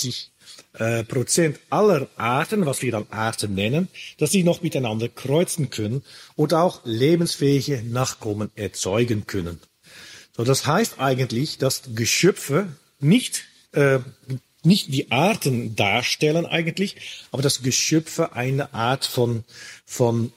80% aller Arten, was wir dann Arten nennen, dass sie noch miteinander kreuzen können und auch lebensfähige Nachkommen erzeugen können. So, das heißt eigentlich, dass Geschöpfe nicht die Arten darstellen eigentlich, aber dass Geschöpfe eine Art von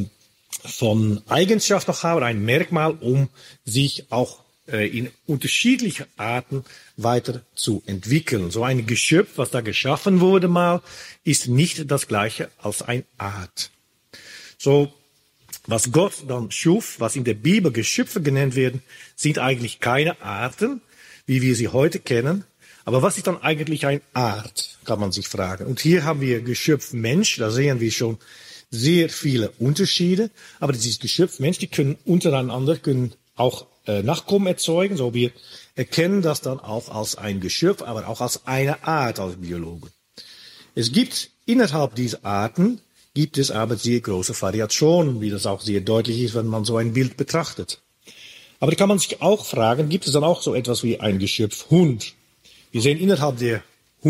Eigenschaft noch haben, ein Merkmal, um sich auch in unterschiedliche Arten weiter zu entwickeln. So ein Geschöpf, was da geschaffen wurde mal, ist nicht das gleiche als eine Art. So, was Gott dann schuf, was in der Bibel Geschöpfe genannt werden, sind eigentlich keine Arten, wie wir sie heute kennen. Aber was ist dann eigentlich eine Art, kann man sich fragen. Und hier haben wir Geschöpf Mensch, da sehen wir schon sehr viele Unterschiede. Aber dieses Geschöpf Mensch, die können untereinander auch Nachkommen erzeugen. So, wir erkennen das dann auch als ein Geschöpf, aber auch als eine Art als Biologen. Es gibt innerhalb dieser Arten, gibt es aber sehr große Variationen, wie das auch sehr deutlich ist, wenn man so ein Bild betrachtet. Aber da kann man sich auch fragen, gibt es dann auch so etwas wie ein Geschöpf Hund? Wir sehen innerhalb der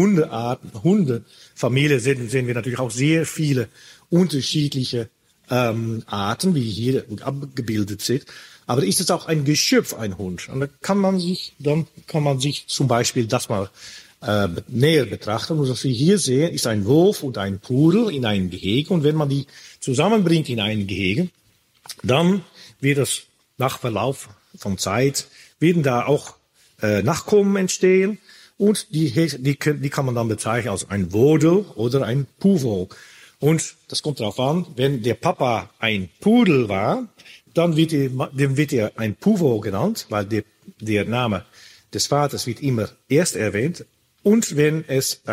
Hundefamilie sehen wir natürlich auch sehr viele unterschiedliche Arten, wie hier abgebildet sind. Aber ist es auch ein Geschöpf, ein Hund? Und da kann man sich zum Beispiel das mal näher betrachten. Und was wir hier sehen, ist ein Wolf und ein Pudel in einem Gehege. Und wenn man die zusammenbringt in ein Gehege, dann wird es nach Verlauf von Zeit, werden da auch Nachkommen entstehen. Und die kann man dann bezeichnen als ein Wodel oder ein Puvel. Und das kommt darauf an, wenn der Papa ein Pudel war, dann wird er ein Puvel genannt, weil der Name des Vaters wird immer erst erwähnt. Und wenn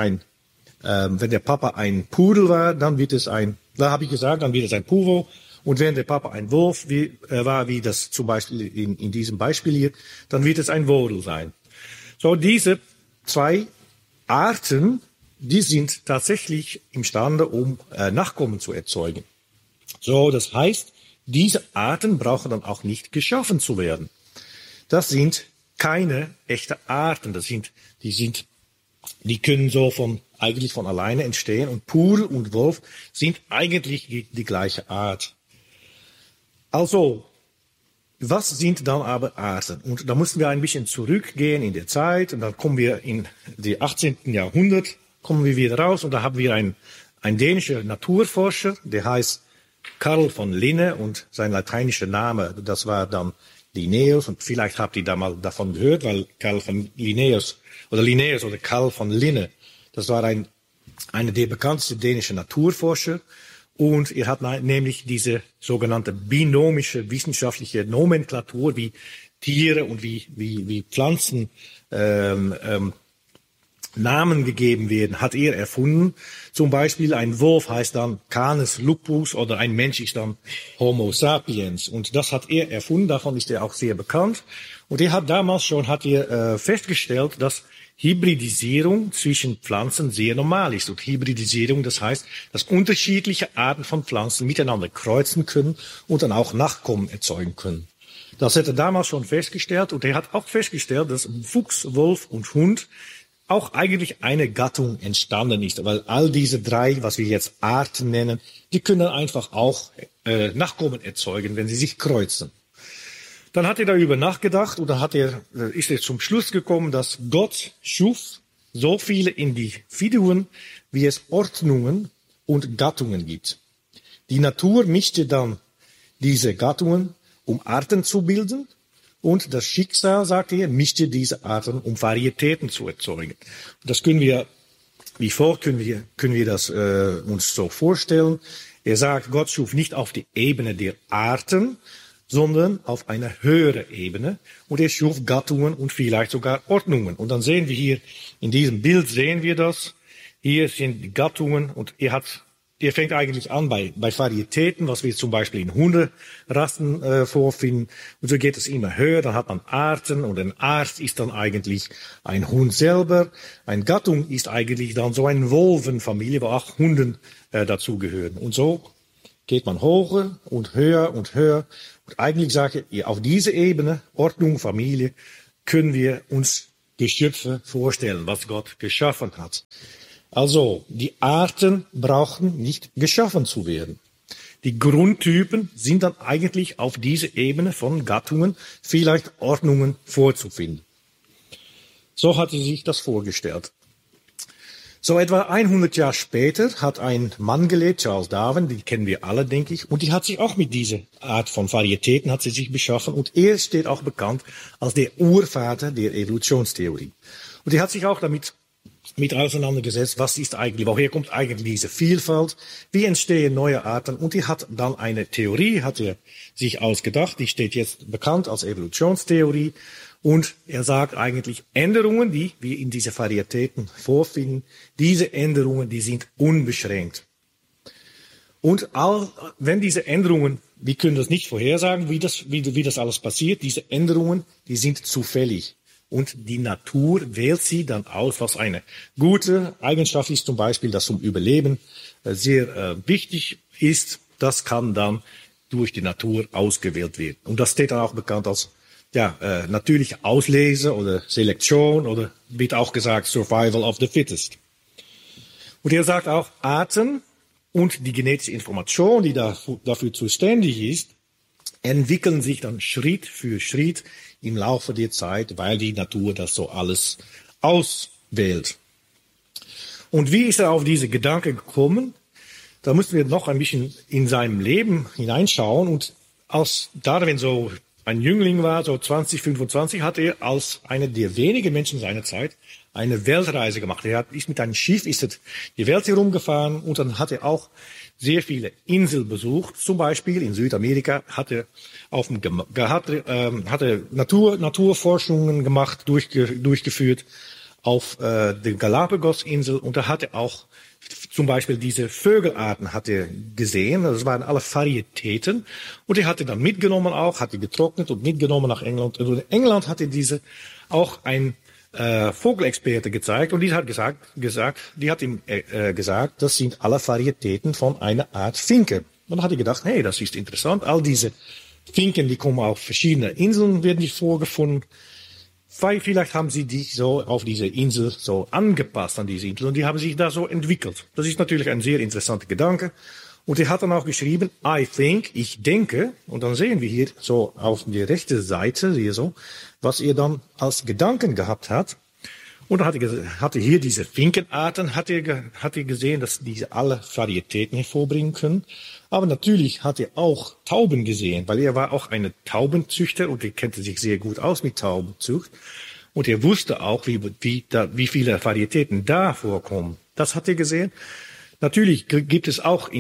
der Papa ein Pudel war, dann wird es ein Puvel. Und wenn der Papa ein Wolf war, wie das zum Beispiel in diesem Beispiel hier, dann wird es ein Wodel sein. So, diese zwei Arten, die sind tatsächlich imstande, um Nachkommen zu erzeugen. So, das heißt, diese Arten brauchen dann auch nicht geschaffen zu werden. Das sind keine echten Arten. Die können so eigentlich von alleine entstehen. Und Pudel und Wolf sind eigentlich die gleiche Art. Also, was sind dann aber Arten? Und da mussten wir ein bisschen zurückgehen in der Zeit. Und dann kommen wir in die 18. Jahrhundert, kommen wir wieder raus. Und da haben wir einen dänischen Naturforscher, der heißt Carl von Linne. Und sein lateinischer Name, das war dann Linnaeus. Und vielleicht habt ihr da mal davon gehört, weil Carl von Linnaeus oder Carl von Linne, das war einer der bekanntesten dänischen Naturforscher. Und er hat nämlich diese sogenannte binomische wissenschaftliche Nomenklatur, wie Tiere und wie Pflanzen Namen gegeben werden, hat er erfunden. Zum Beispiel ein Wolf heißt dann Canis lupus oder ein Mensch ist dann Homo sapiens. Und das hat er erfunden, davon ist er auch sehr bekannt. Und er hat damals schon festgestellt, dass Hybridisierung zwischen Pflanzen sehr normal ist. Und Hybridisierung, das heißt, dass unterschiedliche Arten von Pflanzen miteinander kreuzen können und dann auch Nachkommen erzeugen können. Das hat er damals schon festgestellt. Und er hat auch festgestellt, dass Fuchs, Wolf und Hund auch eigentlich eine Gattung entstanden ist. Weil all diese drei, was wir jetzt Arten nennen, die können einfach auch Nachkommen erzeugen, wenn sie sich kreuzen. Dann hat er darüber nachgedacht und dann ist er zum Schluss gekommen, dass Gott schuf so viele Individuen, wie es Ordnungen und Gattungen gibt. Die Natur mischte dann diese Gattungen, um Arten zu bilden, und das Schicksal, sagt er, mischte diese Arten, um Varietäten zu erzeugen. Und das können wir das uns so vorstellen. Er sagt, Gott schuf nicht auf die Ebene der Arten, sondern auf einer höheren Ebene. Und er schuf Gattungen und vielleicht sogar Ordnungen. Und dann sehen wir hier, in diesem Bild sehen wir das. Hier sind die Gattungen und er fängt eigentlich an bei Varietäten, was wir zum Beispiel in Hunderassen vorfinden. Und so geht es immer höher, dann hat man Arten und ein Art ist dann eigentlich ein Hund selber. Eine Gattung ist eigentlich dann so eine Wolvenfamilie, wo auch Hunden dazugehören. Und so geht man hoch und höher und höher. Und eigentlich sage ich, auf diese Ebene, Ordnung, Familie, können wir uns Geschöpfe vorstellen, was Gott geschaffen hat. Also, die Arten brauchen nicht geschaffen zu werden. Die Grundtypen sind dann eigentlich auf dieser Ebene von Gattungen, vielleicht Ordnungen vorzufinden. So hat sie sich das vorgestellt. So etwa 100 Jahre später hat ein Mann gelebt, Charles Darwin, den kennen wir alle, denke ich, und die hat sich auch mit dieser Art von Varietäten hat sie sich beschaffen und er steht auch bekannt als der Urvater der Evolutionstheorie. Und er hat sich auch damit auseinandergesetzt, was ist eigentlich, woher kommt eigentlich diese Vielfalt, wie entstehen neue Arten und er hat dann eine Theorie, hat er sich ausgedacht, die steht jetzt bekannt als Evolutionstheorie. Und er sagt eigentlich, Änderungen, die wir in diese Varietäten vorfinden, diese Änderungen, die sind unbeschränkt. Und wenn diese Änderungen, wir können das nicht vorhersagen, wie das alles passiert, diese Änderungen, die sind zufällig. Und die Natur wählt sie dann aus, was eine gute Eigenschaft ist, zum Beispiel, das zum Überleben sehr wichtig ist, das kann dann durch die Natur ausgewählt werden. Und das steht dann auch bekannt als natürliche Auslese oder Selektion oder wird auch gesagt Survival of the Fittest. Und er sagt auch, Arten und die genetische Information, die dafür zuständig ist, entwickeln sich dann Schritt für Schritt im Laufe der Zeit, weil die Natur das so alles auswählt. Und wie ist er auf diese Gedanken gekommen? Da müssen wir noch ein bisschen in seinem Leben hineinschauen. Und als Darwin so ein Jüngling war, so 20, 25, hat er als einer der wenigen Menschen seiner Zeit eine Weltreise gemacht. Ist mit einem Schiff die Welt herumgefahren und dann hat er auch sehr viele Inseln besucht. Zum Beispiel in Südamerika hat er Naturforschungen gemacht, durchgeführt auf der Galapagos-Insel und da hat er auch zum Beispiel diese Vögelarten hat er gesehen, das waren alle Varietäten und er hatte dann mitgenommen auch, hat die getrocknet und mitgenommen nach England. Und in England hat er diese auch ein Vogelexperte gezeigt und die hat ihm gesagt, das sind alle Varietäten von einer Art Finke. Und dann hat er gedacht, hey, das ist interessant, all diese Finken, die kommen auf verschiedene Inseln, werden die vorgefunden. Vielleicht haben sie dich so auf diese Insel so angepasst an diese Insel und die haben sich da so entwickelt. Das ist natürlich ein sehr interessanter Gedanke. Und er hat dann auch geschrieben, I think, ich denke, und dann sehen wir hier so auf der rechten Seite, hier so, was er dann als Gedanken gehabt hat. Und dann hat er hier diese Finkenarten, hat er gesehen, dass diese alle Varietäten hervorbringen können. Aber natürlich hat er auch Tauben gesehen, weil er war auch ein Taubenzüchter und er kannte sich sehr gut aus mit Taubenzucht. Und er wusste auch, wie viele Varietäten da vorkommen. Das hat er gesehen. Natürlich gibt es auch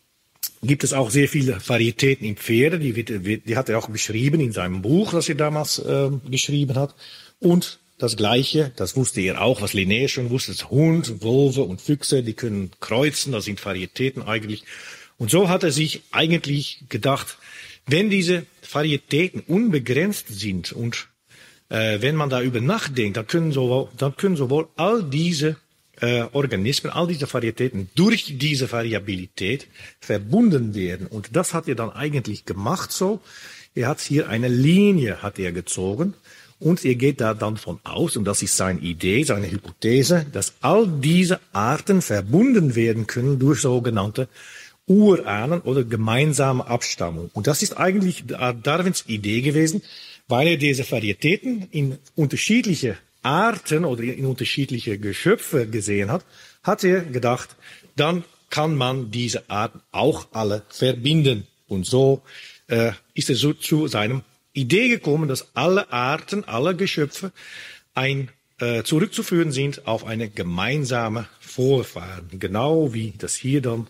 sehr viele Varietäten in Pferde, die hat er auch beschrieben in seinem Buch, das er damals geschrieben hat. Und das Gleiche, das wusste er auch, was Linné schon wusste, das Hund, Wölfe und Füchse, die können kreuzen, das sind Varietäten eigentlich. Und so hat er sich eigentlich gedacht, wenn diese Varietäten unbegrenzt sind und wenn man darüber nachdenkt, dann können sowohl all diese Organismen, all diese Varietäten durch diese Variabilität verbunden werden. Und das hat er dann eigentlich gemacht so. Er hat hier eine Linie hat er gezogen und er geht da dann von aus, und das ist seine Idee, seine Hypothese, dass all diese Arten verbunden werden können durch sogenannte Urahnen oder gemeinsame Abstammung. Und das ist eigentlich Darwins Idee gewesen, weil er diese Varietäten in unterschiedliche Arten oder in unterschiedliche Geschöpfe gesehen hat, hat er gedacht, dann kann man diese Arten auch alle verbinden. Und so ist er so zu seinem Idee gekommen, dass alle Arten, alle Geschöpfe zurückzuführen sind auf eine gemeinsame Vorfahren. Genau wie das hier dann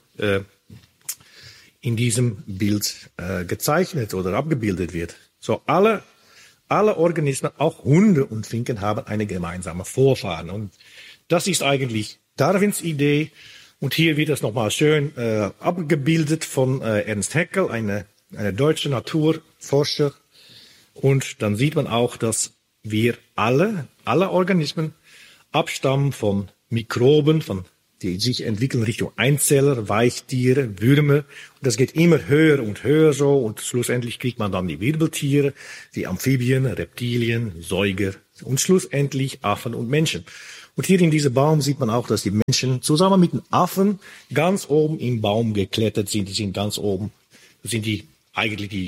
in diesem Bild gezeichnet oder abgebildet wird. So alle Organismen, auch Hunde und Finken, haben eine gemeinsame Vorfahren. Und das ist eigentlich Darwins Idee. Und hier wird das nochmal schön abgebildet von Ernst Haeckel, eine deutsche Naturforscher. Und dann sieht man auch, dass wir alle Organismen abstammen von Mikroben, von die sich entwickeln Richtung Einzeller, Weichtiere, Würmer. Und das geht immer höher und höher so. Und schlussendlich kriegt man dann die Wirbeltiere, die Amphibien, Reptilien, Säuger und schlussendlich Affen und Menschen. Und hier in diesem Baum sieht man auch, dass die Menschen zusammen mit den Affen ganz oben im Baum geklettert sind. Die sind ganz oben. Das sind die eigentlich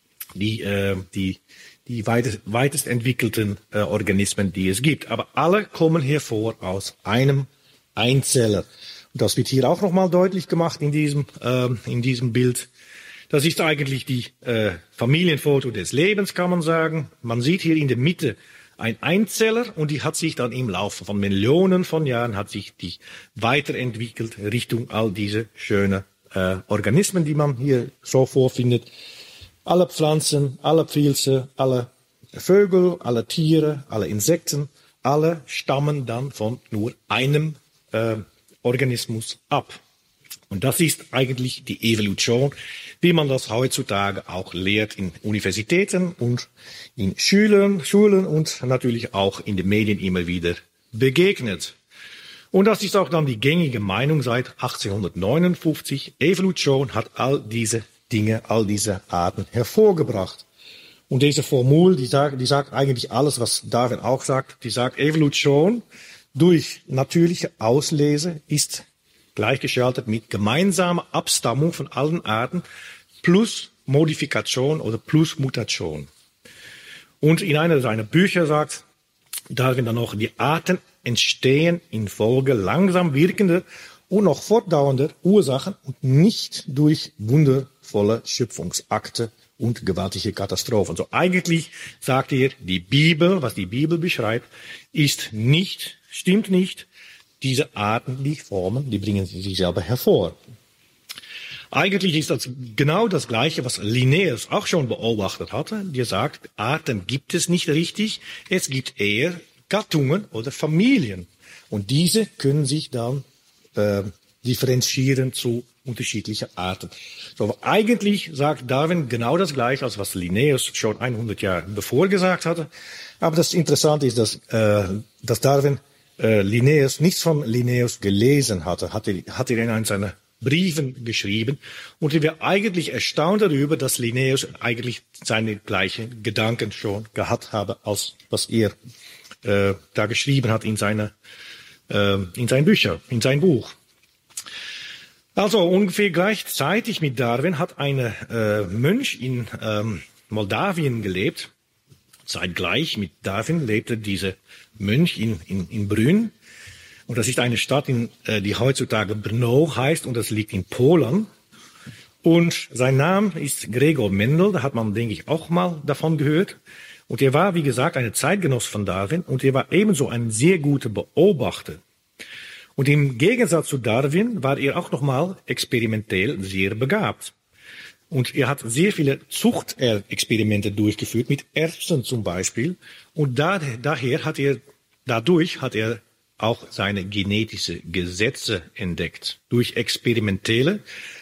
die weitest entwickelten Organismen, die es gibt. Aber alle kommen hervor aus einem Einzeller. Und das wird hier auch nochmal deutlich gemacht in diesem Bild. Das ist eigentlich die Familienfoto des Lebens, kann man sagen. Man sieht hier in der Mitte ein Einzeller und die hat sich dann im Laufe von Millionen von Jahren hat sich die weiterentwickelt Richtung all diese schönen Organismen, die man hier so vorfindet. Alle Pflanzen, alle Pilze, alle Vögel, alle Tiere, alle Insekten, alle stammen dann von nur einem Organismus ab. Und das ist eigentlich die Evolution, wie man das heutzutage auch lehrt in Universitäten und in Schulen und natürlich auch in den Medien immer wieder begegnet. Und das ist auch dann die gängige Meinung seit 1859. Evolution hat all diese Dinge, all diese Arten hervorgebracht. Und diese Formel, die sagt eigentlich alles, was Darwin auch sagt. Die sagt, Evolution durch natürliche Auslese ist gleichgeschaltet mit gemeinsamer Abstammung von allen Arten plus Modifikation oder plus Mutation. Und in einer seiner Bücher sagt Darwin dann noch, die Arten entstehen infolge langsam wirkender und noch fortdauernder Ursachen und nicht durch wundervolle Schöpfungsakte und gewaltige Katastrophen. So eigentlich sagt er, die Bibel, was die Bibel beschreibt, stimmt nicht. Diese Arten, die Formen, die bringen sich selber hervor. Eigentlich ist das genau das Gleiche, was Linnaeus auch schon beobachtet hatte. Der sagt, Arten gibt es nicht richtig, es gibt eher Gattungen oder Familien. Und diese können sich dann differenzieren zu unterschiedlichen Arten. So, eigentlich sagt Darwin genau das Gleiche, als was Linnaeus schon 100 Jahre bevor gesagt hatte. Aber das Interessante ist, dass Darwin nichts von Linnaeus gelesen hatte, hat er in seinen Briefen geschrieben. Und er war eigentlich erstaunt darüber, dass Linnaeus eigentlich seine gleichen Gedanken schon gehabt habe, als was er da geschrieben hat in seinen Büchern, in sein Buch. Also ungefähr gleichzeitig mit Darwin hat ein Mönch in Moldawien gelebt. Zeitgleich mit Darwin lebte dieser Mönch in Brünn. Und das ist eine Stadt, die heutzutage Brno heißt, und das liegt in Polen. Und sein Name ist Gregor Mendel, da hat man, denke ich, auch mal davon gehört. Und er war, wie gesagt, eine Zeitgenosse von Darwin und er war ebenso ein sehr guter Beobachter. Und im Gegensatz zu Darwin war er auch nochmal experimentell sehr begabt. Und er hat sehr viele Zuchtexperimente durchgeführt, mit Erbsen zum Beispiel. Und dadurch hat er auch seine genetischen Gesetze entdeckt. Durch Experimentieren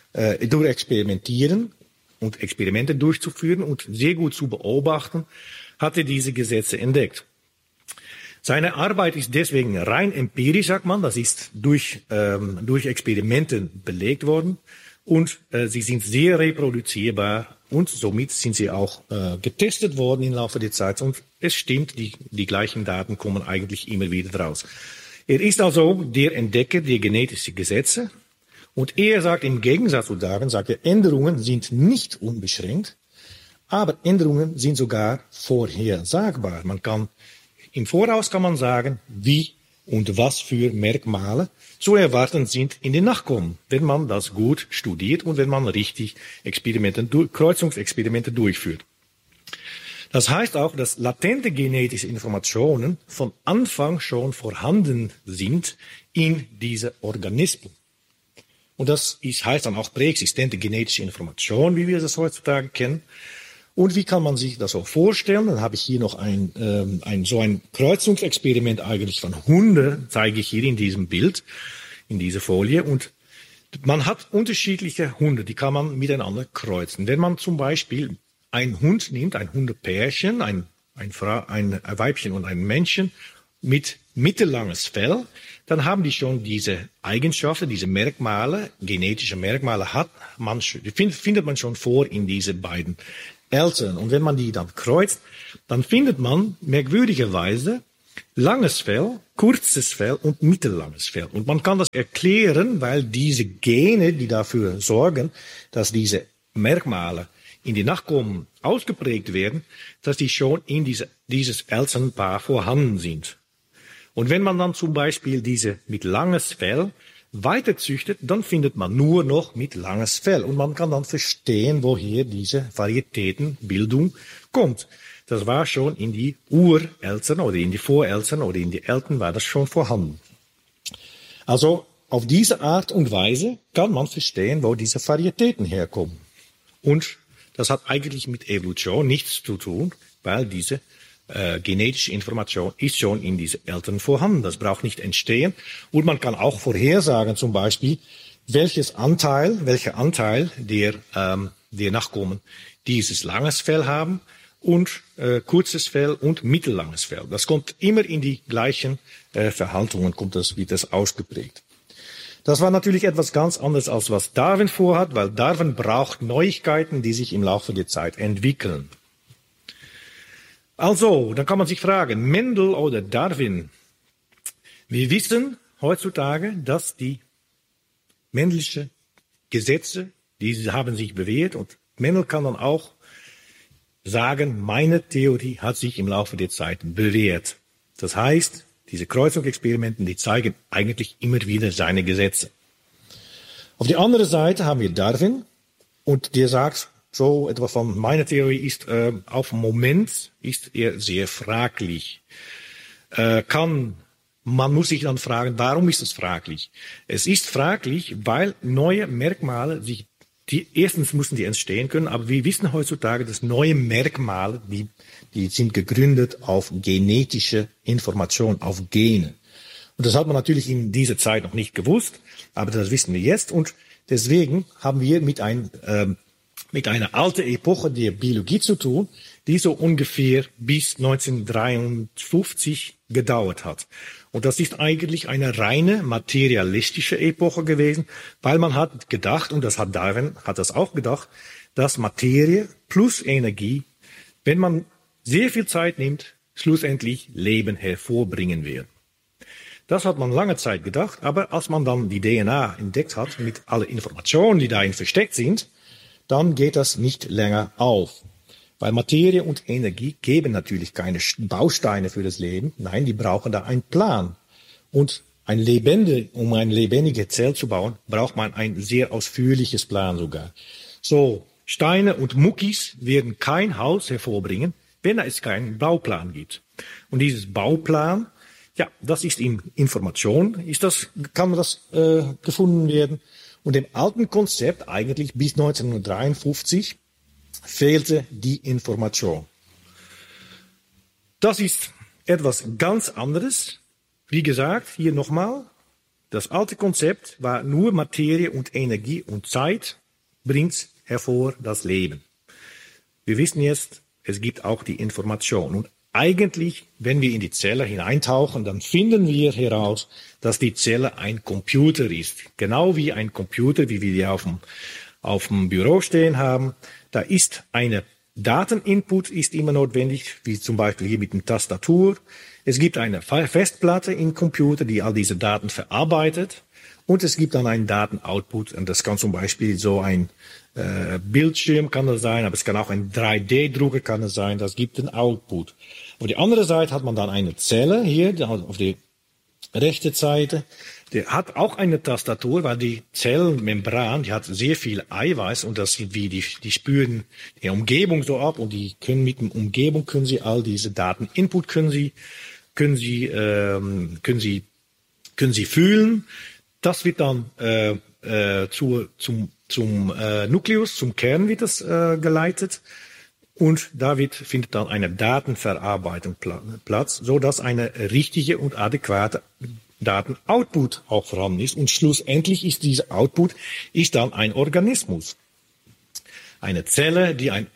und Experimente durchzuführen und sehr gut zu beobachten, hat er diese Gesetze entdeckt. Seine Arbeit ist deswegen rein empirisch, sagt man. Das ist durch Experimente belegt worden. Und sie sind sehr reproduzierbar und somit sind sie auch getestet worden im Laufe der Zeit. Und es stimmt, die gleichen Daten kommen eigentlich immer wieder raus. Er ist also der Entdecker der genetischen Gesetze. Und er sagt im Gegensatz zu Darwin, Änderungen sind nicht unbeschränkt, aber Änderungen sind sogar vorhersagbar. Im Voraus kann man sagen, wie und was für Merkmale zu erwarten sind in den Nachkommen, wenn man das gut studiert und wenn man richtig Kreuzungsexperimente durchführt. Das heißt auch, dass latente genetische Informationen von Anfang schon vorhanden sind in diese Organismen. Und das heißt dann auch präexistente genetische Information, wie wir das heutzutage kennen. Und wie kann man sich das auch vorstellen? Dann habe ich hier noch so ein Kreuzungsexperiment eigentlich von Hunden, zeige ich hier in diesem Bild, in dieser Folie. Und man hat unterschiedliche Hunde, die kann man miteinander kreuzen. Wenn man zum Beispiel einen Hund nimmt, ein Hundepärchen, ein Weibchen und ein Männchen, mit mittellanges Fell, dann haben die schon diese Eigenschaften, diese Merkmale, genetische Merkmale findet man schon vor in diese beiden Eltern. Und wenn man die dann kreuzt, dann findet man merkwürdigerweise langes Fell, kurzes Fell und mittellanges Fell. Und man kann das erklären, weil diese Gene, die dafür sorgen, dass diese Merkmale in die Nachkommen ausgeprägt werden, dass die schon in dieses Elternpaar vorhanden sind. Und wenn man dann zum Beispiel diese mit langes Fell weiterzüchtet, dann findet man nur noch mit langes Fell. Und man kann dann verstehen, woher diese Varietätenbildung kommt. Das war schon in die Ureltern oder in die Voreltern oder in die Eltern war das schon vorhanden. Also auf diese Art und Weise kann man verstehen, wo diese Varietäten herkommen. Und das hat eigentlich mit Evolution nichts zu tun, weil diese genetische Information ist schon in diesen Eltern vorhanden. Das braucht nicht entstehen. Und man kann auch vorhersagen, zum Beispiel, welcher Anteil der Nachkommen dieses langes Fell haben und kurzes Fell und mittellanges Fell. Das kommt immer in die gleichen Verhaltungen, wird das ausgeprägt. Das war natürlich etwas ganz anderes, als was Darwin vorhat, weil Darwin braucht Neuigkeiten, die sich im Laufe der Zeit entwickeln. Also, dann kann man sich fragen, Mendel oder Darwin? Wir wissen heutzutage, dass die männlichen Gesetze, die haben sich bewährt und Mendel kann dann auch sagen, meine Theorie hat sich im Laufe der Zeit bewährt. Das heißt, diese Kreuzungsexperimenten, die zeigen eigentlich immer wieder seine Gesetze. Auf der anderen Seite haben wir Darwin und der sagt, so etwa von meiner Theorie ist auf dem Moment ist er sehr fraglich. Man muss sich dann fragen, warum ist es fraglich? Es ist fraglich, weil neue Merkmale erstens müssen die entstehen können, aber wir wissen heutzutage, dass neue Merkmale, die sind gegründet auf genetische Information, auf Gene. Und das hat man natürlich in dieser Zeit noch nicht gewusst, aber das wissen wir jetzt und deswegen haben wir mit einer alten Epoche der Biologie zu tun, die so ungefähr bis 1953 gedauert hat. Und das ist eigentlich eine reine materialistische Epoche gewesen, weil man hat gedacht, und Darwin hat das auch gedacht, dass Materie plus Energie, wenn man sehr viel Zeit nimmt, schlussendlich Leben hervorbringen wird. Das hat man lange Zeit gedacht, aber als man dann die DNA entdeckt hat, mit allen Informationen, die darin versteckt sind, dann geht das nicht länger auf. Weil Materie und Energie geben natürlich keine Bausteine für das Leben. Nein, die brauchen da einen Plan. Und um eine lebendige Zelle zu bauen, braucht man ein sehr ausführliches Plan sogar. So, Steine und Muckis werden kein Haus hervorbringen, wenn es keinen Bauplan gibt. Und dieses Bauplan, ja, das ist in Information, kann das gefunden werden. Und im alten Konzept, eigentlich bis 1953, fehlte die Information. Das ist etwas ganz anderes. Wie gesagt, hier nochmal, das alte Konzept war nur Materie und Energie und Zeit bringt hervor das Leben. Wir wissen jetzt, es gibt auch die Information. Und eigentlich, wenn wir in die Zelle hineintauchen, dann finden wir heraus, dass die Zelle ein Computer ist. Genau wie ein Computer, wie wir die auf dem Büro stehen haben. Da ist eine Dateninput ist immer notwendig, wie zum Beispiel hier mit der Tastatur. Es gibt eine Festplatte im Computer, die all diese Daten verarbeitet. Und es gibt dann einen Datenoutput. Und das kann zum Beispiel so ein Bildschirm kann das sein, aber es kann auch ein 3D-Drucker kann es sein. Das gibt einen Output. Auf der anderen Seite hat man dann eine Zelle hier auf der rechten Seite. Der hat auch eine Tastatur, weil die Zellmembran, die hat sehr viel Eiweiß und das sind die spüren die Umgebung so ab und die können mit der Umgebung können sie all diese Daten Input können sie fühlen. Das wird dann zum Nukleus, zum Kern wird das geleitet und da findet dann eine Datenverarbeitung Platz, so dass eine richtige und adäquate Datenoutput auch vorhanden ist und schlussendlich ist dieser Output dann ein Organismus. eine Zelle, die ein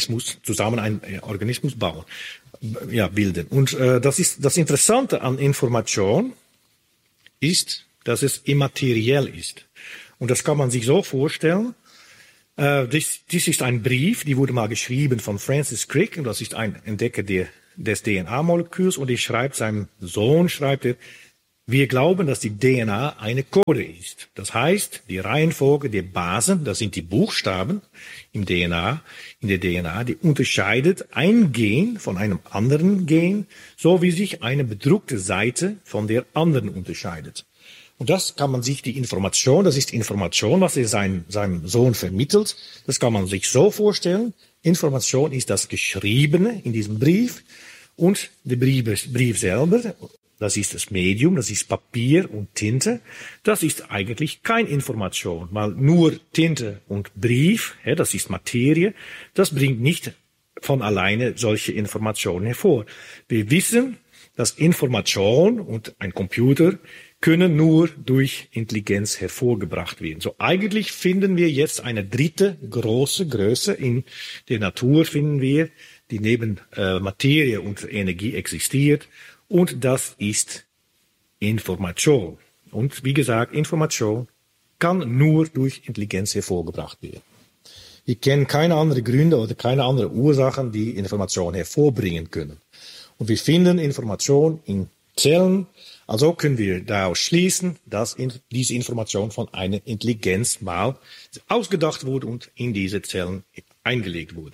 Organismus bauen, bilden. Und das ist das Interessante an Information ist, dass es immateriell ist. Und das kann man sich so vorstellen. Dies ist ein Brief, die wurde mal geschrieben von Francis Crick, und das ist ein Entdecker des DNA-Moleküls, und seinem Sohn schreibt er, wir glauben, dass die DNA eine Code ist. Das heißt, die Reihenfolge der Basen, das sind die Buchstaben in der DNA, die unterscheidet ein Gen von einem anderen Gen, so wie sich eine bedruckte Seite von der anderen unterscheidet. Und das kann man sich, das ist Information, was er seinem Sohn vermittelt. Das kann man sich so vorstellen. Information ist das Geschriebene in diesem Brief, und der Brief selber, das ist das Medium, das ist Papier und Tinte. Das ist eigentlich keine Information, weil nur Tinte und Brief, das ist Materie, das bringt nicht von alleine solche Informationen hervor. Wir wissen, dass Information und ein Computer können nur durch Intelligenz hervorgebracht werden. So eigentlich finden wir jetzt eine dritte große Größe in der Natur, die neben Materie und Energie existiert, und das ist Information. Und wie gesagt, Information kann nur durch Intelligenz hervorgebracht werden. Wir kennen keine anderen Gründe oder keine anderen Ursachen, die Information hervorbringen können. Und wir finden Information in Zellen, also können wir daraus schließen, dass diese Information von einer Intelligenz mal ausgedacht wurde und in diese Zellen eingelegt wurde.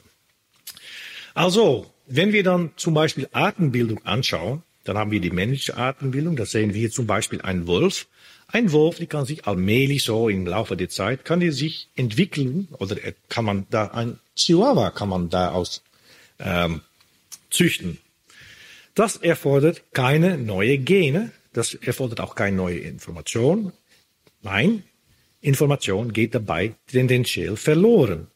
Also, wenn wir dann zum Beispiel Artenbildung anschauen, dann haben wir die männliche Artenbildung, da sehen wir zum Beispiel einen Wolf. Ein Wolf, die kann sich allmählich so im Laufe der Zeit, kann die sich entwickeln, oder ein Chihuahua kann man daraus züchten. Das erfordert keine neue Gene, das erfordert auch keine neue Information. Nein, Information geht dabei tendenziell verloren.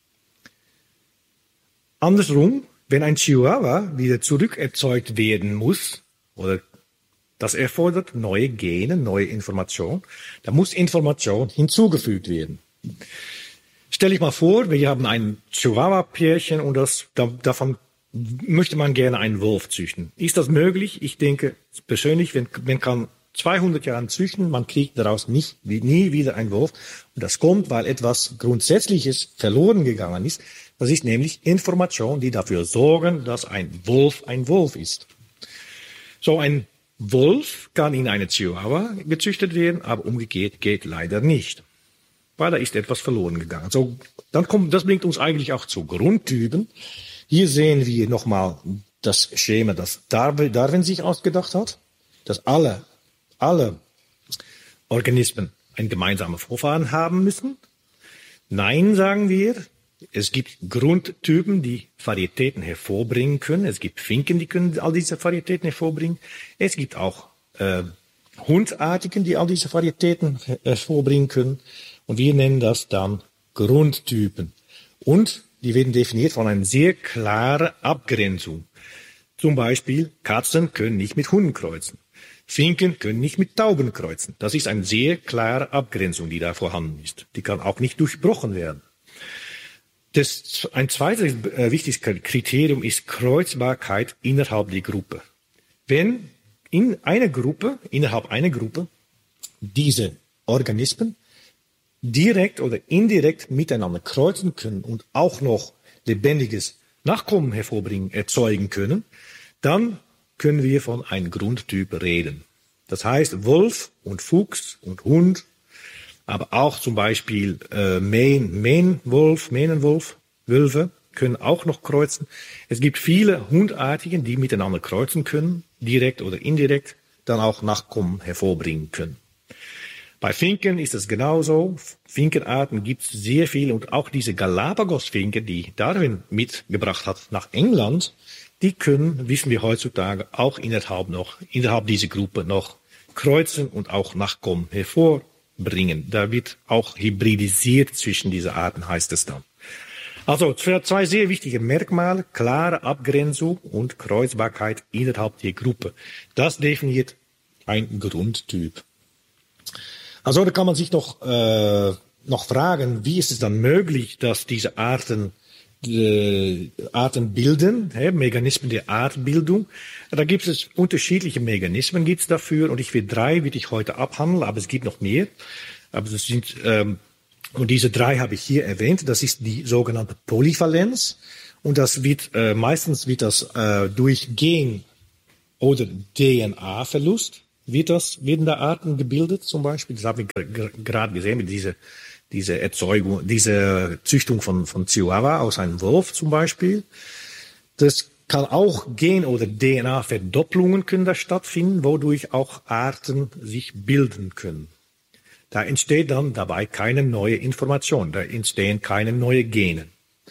Andersrum, wenn ein Chihuahua wieder zurückerzeugt werden muss, oder das erfordert neue Gene, neue Information, da muss Information hinzugefügt werden. Stell dich mal vor, wir haben ein Chihuahua-Pärchen und davon möchte man gerne einen Wolf züchten. Ist das möglich? Ich denke persönlich, man kann 200 Jahre züchten, man kriegt daraus nie wieder einen Wolf. Und das kommt, weil etwas Grundsätzliches verloren gegangen ist. Das ist nämlich Information, die dafür sorgen, dass ein Wolf ist. So ein Wolf kann in eine Chihuahua gezüchtet werden, aber umgekehrt geht leider nicht, weil da ist etwas verloren gegangen. So, das bringt uns eigentlich auch zu Grundtypen. Hier sehen wir nochmal das Schema, das Darwin sich ausgedacht hat, dass alle Organismen einen gemeinsamen Vorfahren haben müssen. Nein, sagen wir. Es gibt Grundtypen, die Varietäten hervorbringen können. Es gibt Finken, die können all diese Varietäten hervorbringen. Es gibt auch Hundartigen, die all diese Varietäten hervorbringen können. Und wir nennen das dann Grundtypen. Und die werden definiert von einer sehr klaren Abgrenzung. Zum Beispiel, Katzen können nicht mit Hunden kreuzen. Finken können nicht mit Tauben kreuzen. Das ist eine sehr klare Abgrenzung, die da vorhanden ist. Die kann auch nicht durchbrochen werden. Ein zweites wichtiges Kriterium ist Kreuzbarkeit innerhalb der Gruppe. Wenn innerhalb einer Gruppe, diese Organismen direkt oder indirekt miteinander kreuzen können und auch noch lebendiges Nachkommen erzeugen können, dann können wir von einem Grundtyp reden. Das heißt, Wolf und Fuchs und Hund, aber auch zum Beispiel Wölfe können auch noch kreuzen. Es gibt viele Hundartigen, die miteinander kreuzen können, direkt oder indirekt, dann auch Nachkommen hervorbringen können. Bei Finken ist es genauso. Finkenarten gibt es sehr viele, und auch diese Galapagos-Finken, die Darwin mitgebracht hat nach England, die können, wissen wir heutzutage, auch innerhalb dieser Gruppe noch kreuzen und auch Nachkommen hervorbringen. Da wird auch hybridisiert zwischen diesen Arten, heißt es dann. Also zwei sehr wichtige Merkmale, klare Abgrenzung und Kreuzbarkeit innerhalb der Gruppe. Das definiert ein Grundtyp. Also da kann man sich noch noch fragen, wie ist es dann möglich, dass diese Arten bilden, Mechanismen der Artbildung. Da gibt es unterschiedliche Mechanismen gibt's dafür und will ich heute abhandeln, aber es gibt noch mehr. Aber das sind, und diese 3 habe ich hier erwähnt. Das ist die sogenannte Polyvalenz und das meistens wird das durch Gen- oder DNA-Verlust werden da Arten gebildet, zum Beispiel. Das haben wir gerade gesehen mit diese Erzeugung, diese Züchtung von Chihuahua aus einem Wolf zum Beispiel. Das kann auch Gen- oder DNA-Verdopplungen können da stattfinden, wodurch auch Arten sich bilden können. Da entsteht dann dabei keine neue Information, da entstehen keine neuen Gene.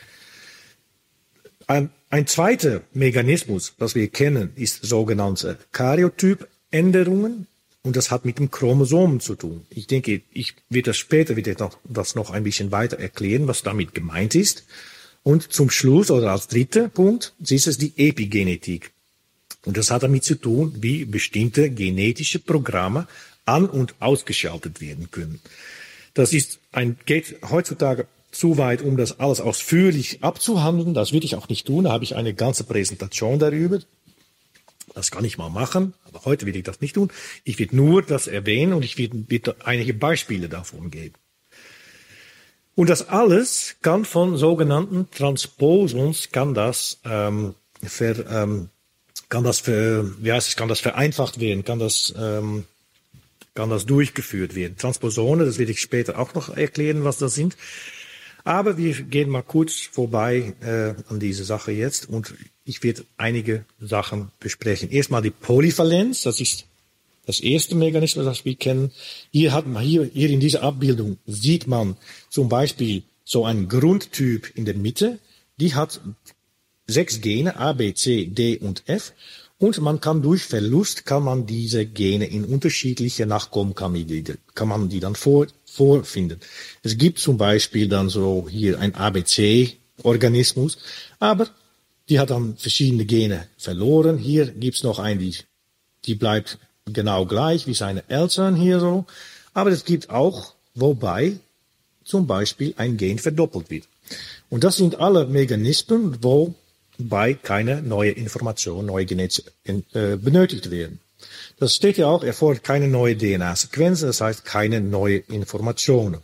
Ein zweiter Mechanismus, das wir kennen, ist sogenannte Karyotypänderungen. Und das hat mit dem Chromosom zu tun. Ich denke, ich werde das noch ein bisschen weiter erklären, was damit gemeint ist. Und zum Schluss oder als dritter Punkt ist es die Epigenetik. Und das hat damit zu tun, wie bestimmte genetische Programme an- und ausgeschaltet werden können. Geht heutzutage zu weit, um das alles ausführlich abzuhandeln. Das will ich auch nicht tun. Da habe ich eine ganze Präsentation darüber. Das kann ich mal machen, aber heute will ich das nicht tun. Ich will nur das erwähnen und ich will einige Beispiele davon geben. Und das alles kann von sogenannten Transposons kann das vereinfacht werden, kann das durchgeführt werden. Transposone, das will ich später auch noch erklären, was das sind. Aber wir gehen mal kurz vorbei an diese Sache jetzt und ich werde einige Sachen besprechen. Erstmal die Polyvalenz, das ist das erste Mechanismus, das wir kennen. Hier in dieser Abbildung sieht man zum Beispiel so einen Grundtyp in der Mitte. Die hat 6 Gene, A, B, C, D und F. Und man kann durch Verlust, diese Gene in unterschiedliche Nachkommen, kann man die dann vorfinden. Es gibt zum Beispiel dann so hier ein ABC-Organismus, aber die hat dann verschiedene Gene verloren. Hier gibt's noch einen, die bleibt genau gleich wie seine Eltern hier so. Aber es gibt auch, wobei zum Beispiel ein Gen verdoppelt wird. Und das sind alle Mechanismen, wobei keine neue Information, neue Genetik benötigt werden. Das steht ja auch, erfordert keine neue DNA-Sequenzen, das heißt keine neue Informationen.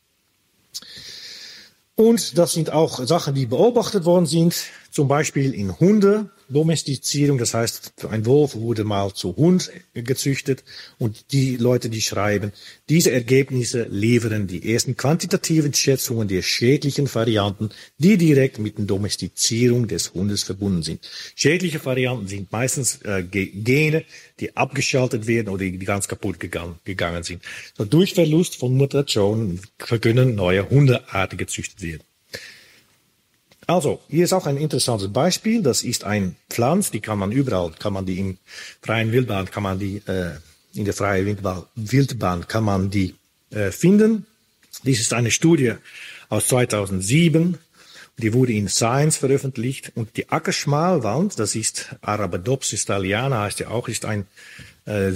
Und das sind auch Sachen, die beobachtet worden sind, zum Beispiel in Hundedomestizierung. Das heißt, ein Wolf wurde mal zu Hund gezüchtet und die Leute, die schreiben, diese Ergebnisse liefern die ersten quantitativen Schätzungen der schädlichen Varianten, die direkt mit der Domestizierung des Hundes verbunden sind. Schädliche Varianten sind meistens Gene, die abgeschaltet werden oder die ganz kaputt gegangen sind. So, durch Verlust von Mutationen können neue Hundearten gezüchtet werden. Also, hier ist auch ein interessantes Beispiel. Das ist ein Pflanz, die kann man überall, in freien Wildbahn, in der freien Wildbahn kann man die finden. Dies ist eine Studie aus 2007. Die wurde in Science veröffentlicht. Und die Ackerschmalwand, das ist Arabidopsis thaliana, heißt ja auch, ist ein ein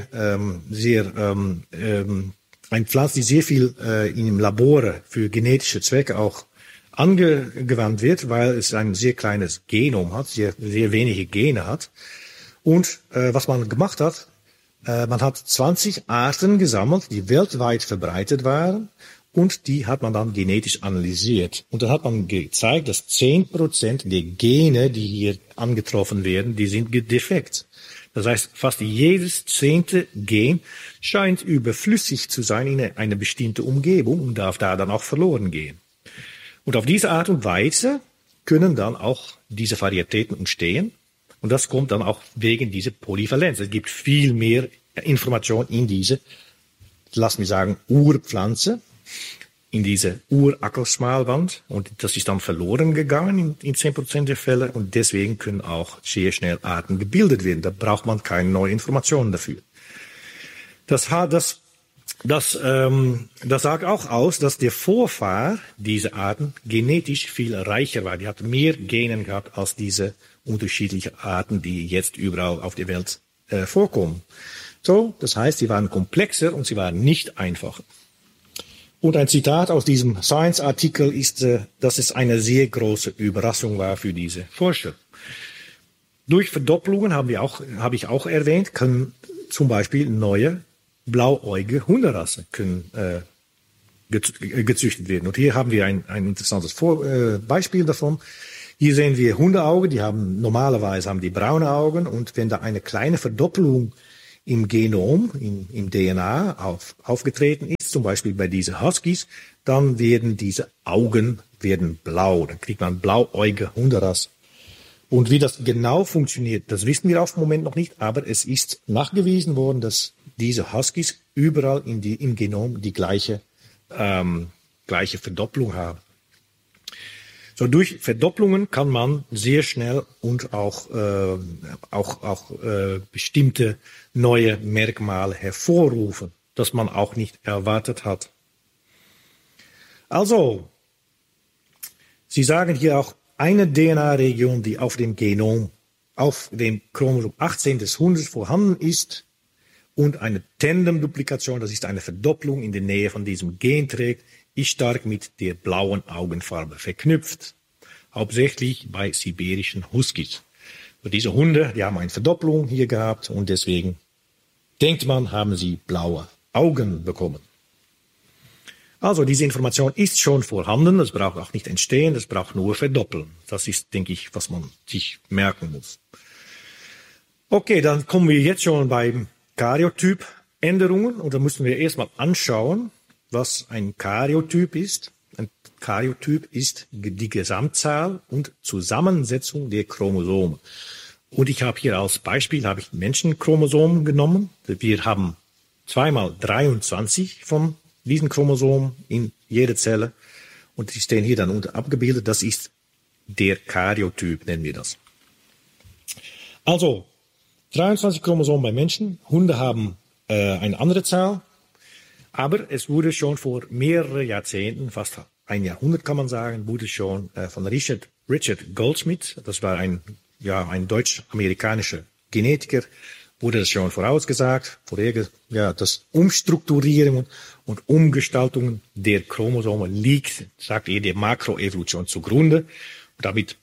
Pflanz, die sehr viel im Labor für genetische Zwecke auch angewandt wird, weil es ein sehr kleines Genom hat, sehr wenige Gene hat. Und was man gemacht hat, man hat 20 Arten gesammelt, die weltweit verbreitet waren, und die hat man dann genetisch analysiert. Und dann hat man gezeigt, dass 10% der Gene, die hier angetroffen werden, die sind defekt. Das heißt, fast jedes 10. Gen scheint überflüssig zu sein in eine bestimmte Umgebung und darf da dann auch verloren gehen. Und auf diese Art und Weise können dann auch diese Varietäten entstehen. Und das kommt dann auch wegen dieser Polyvalenz. Es gibt viel mehr Information in diese, lass mich sagen, Urpflanze, in diese Urackerschmalwand. Und das ist dann verloren gegangen in 10% der Fälle. Und deswegen können auch sehr schnell Arten gebildet werden. Da braucht man keine neuen Informationen dafür. Das sagt auch aus, dass der Vorfahr dieser Arten genetisch viel reicher war. Die hat mehr Genen gehabt als diese unterschiedlichen Arten, die jetzt überall auf der Welt vorkommen. So, das heißt, sie waren komplexer und sie waren nicht einfacher. Und ein Zitat aus diesem Science-Artikel ist, dass es eine sehr große Überraschung war für diese Forscher. Durch Verdopplungen habe ich auch erwähnt, können zum Beispiel neue blauäugige Hunderassen gezüchtet werden. Und hier haben wir ein interessantes Beispiel davon. Hier sehen wir Hundeaugen, normalerweise haben die braune Augen, und wenn da eine kleine Verdoppelung im Genom, im DNA aufgetreten ist, zum Beispiel bei diesen Huskies, dann werden diese Augen blau. Dann kriegt man blauäugige Hunderasse. Und wie das genau funktioniert, das wissen wir auf dem Moment noch nicht, aber es ist nachgewiesen worden, dass diese Huskies überall im Genom die gleiche Verdopplung haben. So, durch Verdopplungen kann man sehr schnell und auch bestimmte neue Merkmale hervorrufen, das man auch nicht erwartet hat. Also, Sie sagen hier auch eine DNA-Region, die auf dem Genom, auf dem Chromosom 18 des Hundes vorhanden ist und eine Tandem-Duplikation, das ist eine Verdopplung in der Nähe von diesem Gen trägt, ist stark mit der blauen Augenfarbe verknüpft. Hauptsächlich bei sibirischen Huskies. Und diese Hunde, die haben eine Verdopplung hier gehabt und deswegen denkt man, haben sie blaue Augen bekommen. Also diese Information ist schon vorhanden, das braucht auch nicht entstehen, das braucht nur verdoppeln. Das ist, denke ich, was man sich merken muss. Okay, dann kommen wir jetzt schon beim Karyotyp-Änderungen und da müssen wir erstmal anschauen, was ein Karyotyp ist. Ein Karyotyp ist die Gesamtzahl und Zusammensetzung der Chromosome. Und ich habe hier als Beispiel Menschenchromosomen genommen. Wir haben 2x23 von diesen Chromosomen in jeder Zelle und die stehen hier dann unten abgebildet. Das ist der Karyotyp, nennen wir das. Also 23 Chromosomen bei Menschen, Hunde haben eine andere Zahl. Aber es wurde schon vor mehreren Jahrzehnten, fast ein Jahrhundert kann man sagen, wurde schon von Richard Goldschmidt, das war ein deutsch-amerikanischer Genetiker, wurde das schon vorausgesagt, das Umstrukturieren und Umgestaltungen der Chromosome liegt, sagt er, der Makroevolution zugrunde. Damit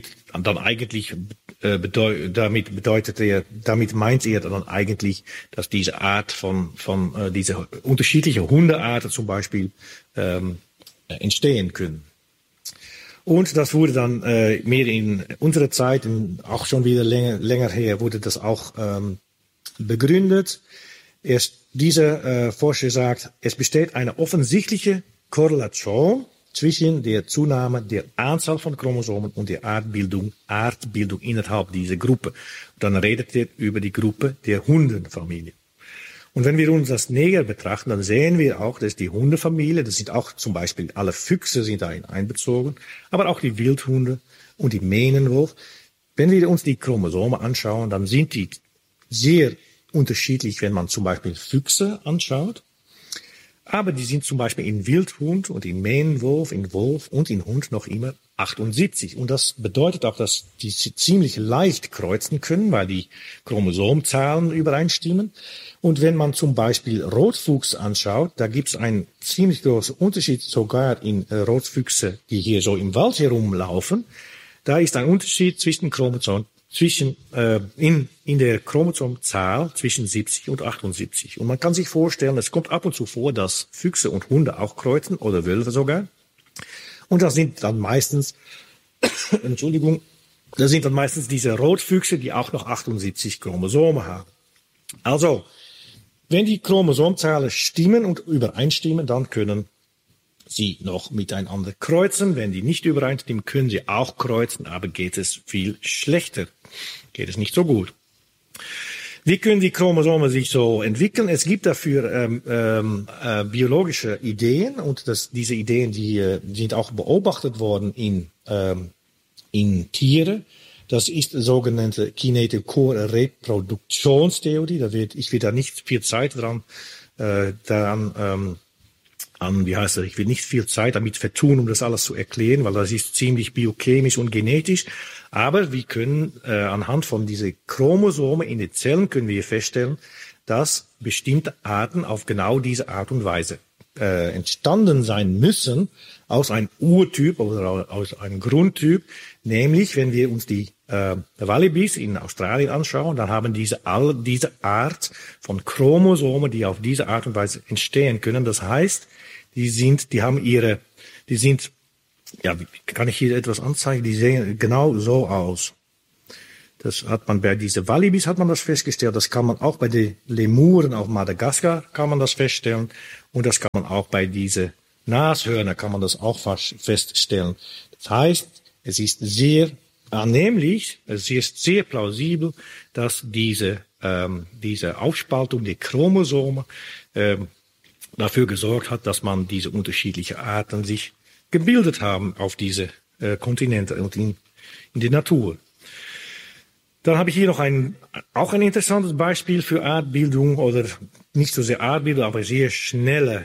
meint er dann eigentlich, dass diese Art diese unterschiedliche Hundearten zum Beispiel entstehen können. Und das wurde dann mehr in unserer Zeit, auch schon wieder länger her, wurde das auch begründet. Dieser Forscher sagt, es besteht eine offensichtliche Korrelation zwischen der Zunahme der Anzahl von Chromosomen und der Artbildung innerhalb dieser Gruppe. Dann redet er über die Gruppe der Hundenfamilie. Und wenn wir uns das näher betrachten, dann sehen wir auch, dass die Hundefamilie, das sind auch zum Beispiel alle Füchse sind da einbezogen, aber auch die Wildhunde und die Mähnenwolf. Wenn wir uns die Chromosome anschauen, dann sind die sehr unterschiedlich, wenn man zum Beispiel Füchse anschaut. Aber die sind zum Beispiel in Wildhund und in Mähnenwolf, in Wolf und in Hund noch immer 78. Und das bedeutet auch, dass die ziemlich leicht kreuzen können, weil die Chromosomzahlen übereinstimmen. Und wenn man zum Beispiel Rotfuchs anschaut, da gibt es einen ziemlich großen Unterschied sogar in Rotfüchse, die hier so im Wald herumlaufen. Da ist ein Unterschied zwischen in der Chromosomzahl zwischen 70 und 78. Und man kann sich vorstellen, es kommt ab und zu vor, dass Füchse und Hunde auch kreuzen oder Wölfe sogar. Und das sind dann meistens, diese Rotfüchse, die auch noch 78 Chromosome haben. Also, wenn die Chromosomzahlen stimmen und übereinstimmen, dann können sie noch miteinander kreuzen. Wenn die nicht übereinstimmen, können sie auch kreuzen, aber geht es viel schlechter. Geht es nicht so gut. Wie können die Chromosome sich so entwickeln? Es gibt dafür biologische Ideen und diese Ideen, die sind auch beobachtet worden in Tiere. Das ist die sogenannte Kinetochore-Reproduktionstheorie. Ich will da nicht viel Zeit ich will nicht viel Zeit damit vertun, um das alles zu erklären, weil das ist ziemlich biochemisch und genetisch. Aber wir können anhand von diesen Chromosomen in den Zellen können wir feststellen, dass bestimmte Arten auf genau diese Art und Weise entstanden sein müssen aus einem Urtyp oder aus einem Grundtyp. Nämlich, wenn wir uns die Wallabys in Australien anschauen, dann haben diese Art von Chromosomen, die auf diese Art und Weise entstehen können. Das heißt, die sind, ja, kann ich hier etwas anzeigen? Die sehen genau so aus. Das hat man bei diese Wallabys hat man das festgestellt. Das kann man auch bei den Lemuren auf Madagaskar kann man das feststellen. Und das kann man auch bei diese Nashörner kann man das auch feststellen. Das heißt, es ist sehr annehmlich, es ist sehr plausibel, dass diese Aufspaltung der Chromosome dafür gesorgt hat, dass man diese unterschiedlichen Arten sich gebildet haben auf diese Kontinente und in der Natur. Dann habe ich hier noch auch ein interessantes Beispiel für Artbildung oder nicht so sehr Artbildung, aber sehr schnelle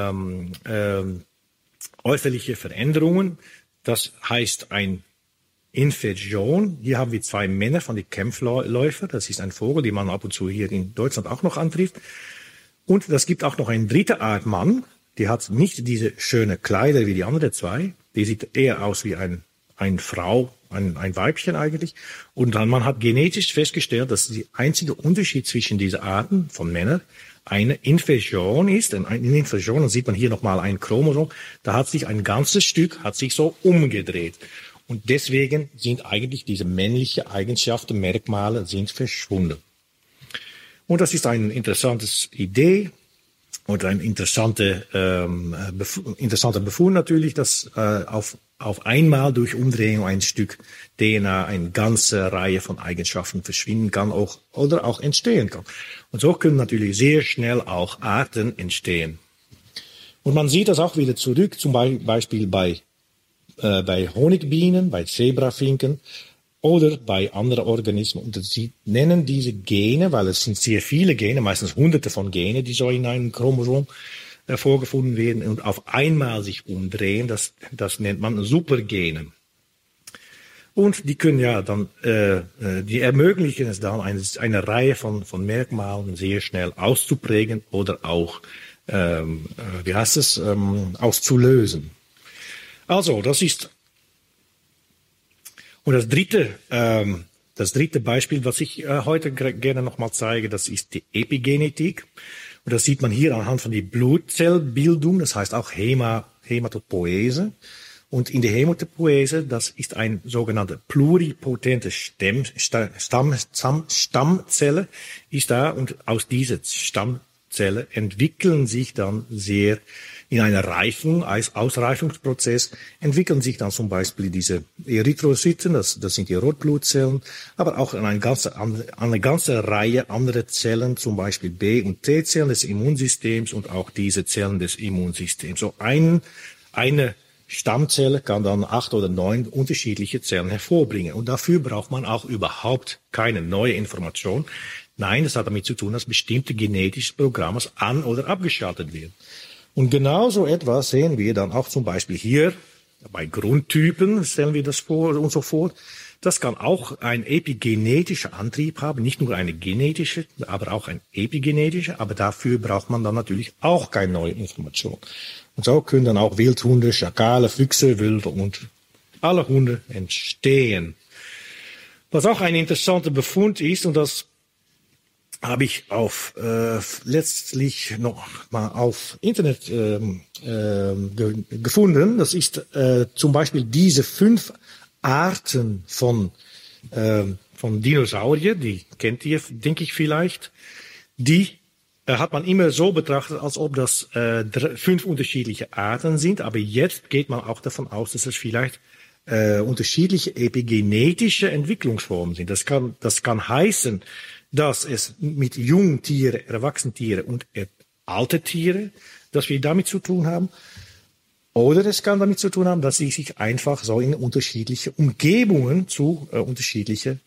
äußerliche Veränderungen. Das heißt ein Infection. Hier haben wir 2 Männer von den Kämpfläufer. Das ist ein Vogel, den man ab und zu hier in Deutschland auch noch antrifft. Und das gibt auch noch eine dritte Art Mann. Die hat nicht diese schöne Kleider wie die anderen 2. Die sieht eher aus wie eine Frau, ein Weibchen eigentlich. Und dann man hat genetisch festgestellt, dass der einzige Unterschied zwischen diesen Arten von Männern eine Infection ist. Und eine Infection, dann sieht man hier nochmal ein Chromosom. Da hat sich ein ganzes Stück, hat sich so umgedreht. Und deswegen sind eigentlich diese männlichen Eigenschaften, Merkmale sind verschwunden. Und das ist eine interessante Idee und ein interessanter Befund natürlich, dass auf einmal durch Umdrehung ein Stück DNA eine ganze Reihe von Eigenschaften verschwinden kann oder auch entstehen kann. Und so können natürlich sehr schnell auch Arten entstehen. Und man sieht das auch wieder zurück, zum Beispiel bei Honigbienen, bei Zebrafinken oder bei anderen Organismen. Und sie nennen diese Gene, weil es sind sehr viele Gene, meistens Hunderte von Gene, die so in einem Chromosom vorgefunden werden und auf einmal sich umdrehen. Das nennt man Supergene. Und die können ja dann, die ermöglichen es dann, eine Reihe von Merkmalen sehr schnell auszuprägen oder auch, auszulösen. Also, das ist, und das dritte Beispiel, was ich heute gerne nochmal zeige, das ist die Epigenetik. Und das sieht man hier anhand von der Blutzellbildung, das heißt auch Hämatopoese. Und in der Hämatopoese, das ist ein sogenannte pluripotente Stammzelle, ist da, und aus dieser Stammzelle entwickeln sich dann in einer Ausreifungsprozess entwickeln sich dann zum Beispiel diese Erythrozyten, das sind die Rotblutzellen, aber auch eine ganze Reihe anderer Zellen, zum Beispiel B- und T-Zellen des Immunsystems und auch diese Zellen des Immunsystems. So eine Stammzelle kann dann 8 oder 9 unterschiedliche Zellen hervorbringen. Und dafür braucht man auch überhaupt keine neue Information. Nein, das hat damit zu tun, dass bestimmte genetische Programme an- oder abgeschaltet werden. Und genauso etwas sehen wir dann auch zum Beispiel hier bei Grundtypen, stellen wir das vor und so fort. Das kann auch ein epigenetischer Antrieb haben, nicht nur eine genetische, aber auch ein epigenetischer. Aber dafür braucht man dann natürlich auch keine neue Information. Und so können dann auch Wildhunde, Schakale, Füchse, Wölfe und alle Hunde entstehen. Was auch ein interessanter Befund ist, und das habe ich letztlich noch mal auf Internet gefunden. Das ist zum Beispiel diese 5 Arten von Dinosaurier, die kennt ihr, denke ich vielleicht. Die hat man immer so betrachtet, als ob das 5 unterschiedliche Arten sind. Aber jetzt geht man auch davon aus, dass es vielleicht unterschiedliche epigenetische Entwicklungsformen sind. Das kann heißen, dass es mit Jungtiere, Erwachsenentiere und alte Tiere, dass wir damit zu tun haben. Oder es kann damit zu tun haben, dass sie sich einfach so in unterschiedliche Umgebungen zu unterschiedlichen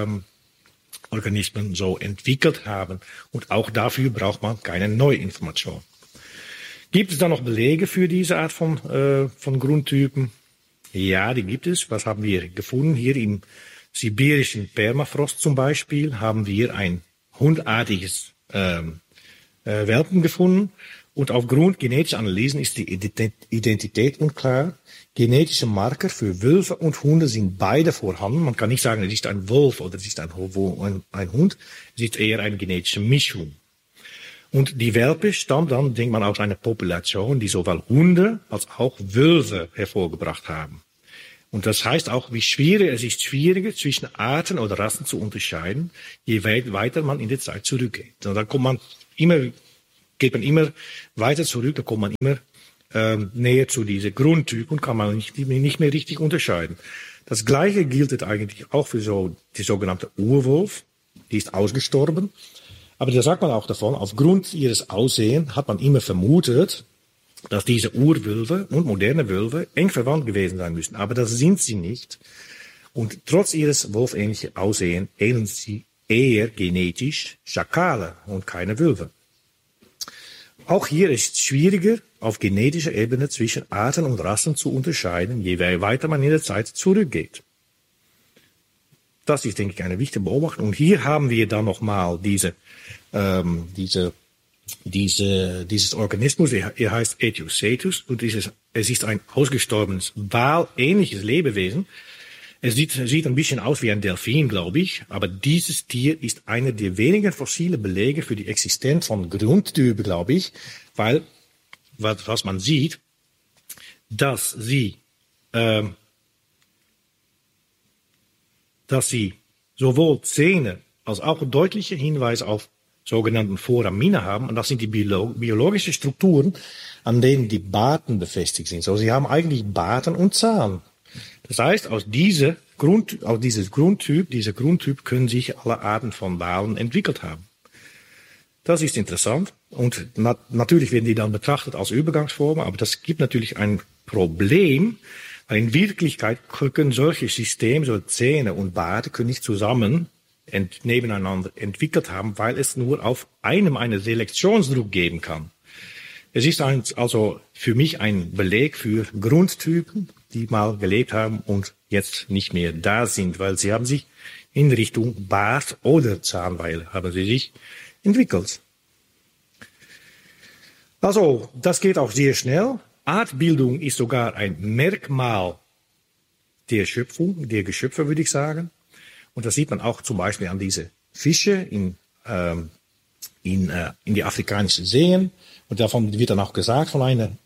Organismen so entwickelt haben. Und auch dafür braucht man keine neue Information. Gibt es da noch Belege für diese Art von Grundtypen? Ja, die gibt es. Was haben wir gefunden? Hier im sibirischen Permafrost zum Beispiel haben wir ein hundartiges Welpen gefunden. Und aufgrund genetischer Analysen ist die Identität unklar. Genetische Marker für Wölfe und Hunde sind beide vorhanden. Man kann nicht sagen, es ist ein Wolf oder es ist ein Hund. Es ist eher eine genetische Mischung. Und die Welpe stammt dann, denkt man, aus einer Population, die sowohl Hunde als auch Wölfe hervorgebracht haben. Und das heißt auch, es ist schwieriger zwischen Arten oder Rassen zu unterscheiden, je weiter man in der Zeit zurückgeht. Und dann geht man immer weiter zurück, da kommt man immer näher zu diesem Grundtyp und kann man nicht mehr richtig unterscheiden. Das Gleiche gilt eigentlich auch für die sogenannte Urwolf. Die ist ausgestorben. Aber da sagt man auch davon, aufgrund ihres Aussehens hat man immer vermutet, dass diese Urwölfe und moderne Wölfe eng verwandt gewesen sein müssen. Aber das sind sie nicht. Und trotz ihres wolfähnlichen Aussehens ähneln sie eher genetisch Schakale und keine Wölfe. Auch hier ist es schwieriger, auf genetischer Ebene zwischen Arten und Rassen zu unterscheiden, je weiter man in der Zeit zurückgeht. Das ist, denke ich, eine wichtige Beobachtung. Und hier haben wir dann nochmal dieses Organismus, er heißt Etiocetus, und es ist ein ausgestorbenes, walähnliches Lebewesen. Es sieht ein bisschen aus wie ein Delfin, glaube ich, aber dieses Tier ist einer der wenigen fossile Belege für die Existenz von Grundtypen, glaube ich, weil, was man sieht, dass sie sowohl Zähne als auch deutliche Hinweise auf sogenannten Foramine haben, und das sind die biologischen Strukturen, an denen die Barten befestigt sind. So, sie haben eigentlich Barten und Zahn. Das heißt, aus diesem Grundtyp können sich alle Arten von Walen entwickelt haben. Das ist interessant. Und natürlich werden die dann betrachtet als Übergangsformen, aber das gibt natürlich ein Problem, weil in Wirklichkeit können solche Systeme, so Zähne und Barte, können nicht zusammen nebeneinander entwickelt haben, weil es nur auf einem einen Selektionsdruck geben kann. Es ist also für mich ein Beleg für Grundtypen, die mal gelebt haben und jetzt nicht mehr da sind, weil sie haben sich in Richtung Bart oder Zahnweile haben sie sich entwickelt. Also, das geht auch sehr schnell. Artbildung ist sogar ein Merkmal der Geschöpfe, würde ich sagen. Und das sieht man auch zum Beispiel an diese Fische in die afrikanischen Seen. Und davon wird dann auch gesagt von einem